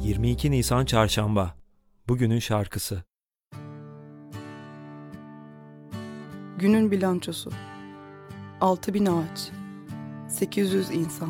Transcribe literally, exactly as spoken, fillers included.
yirmi iki Nisan Çarşamba. Bugünün şarkısı. Günün bilançosu. altı bin ağaç, sekiz yüz insan,